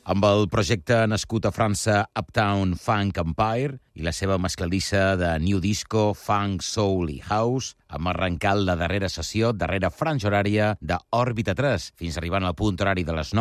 Amb el projecte nascut a França Uptown Funk Empire i la seva mescladissa de new disco, funk, soul i house, hem arrencat la darrera sessió, darrera franja horària d'Òrbita 3, fins arribant al punt horari de les 9.